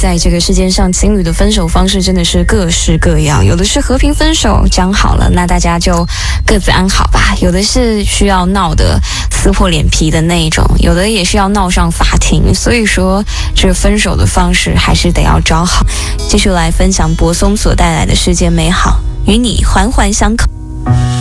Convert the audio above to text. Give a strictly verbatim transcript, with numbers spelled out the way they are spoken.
在这个世界上，情侣的分手方式真的是各式各样，有的是和平分手，讲好了，那大家就各自安好吧；有的是需要闹的撕破脸皮的那一种，有的也是要闹上法庭。所以说，这个分手的方式还是得要找好。继续来分享柏松所带来的世界美好，与你环环相扣。